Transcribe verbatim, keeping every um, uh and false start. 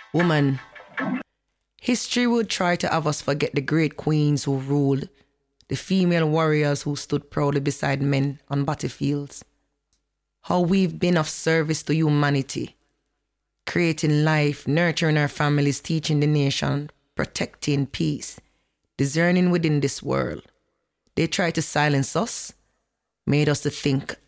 Woman, history would try to have us forget the great queens who ruled, the female warriors who stood proudly beside men on battlefields. How we've been of service to humanity, creating life, nurturing our families, teaching the nation, protecting peace, discerning within this world. They tried to silence us, made us to think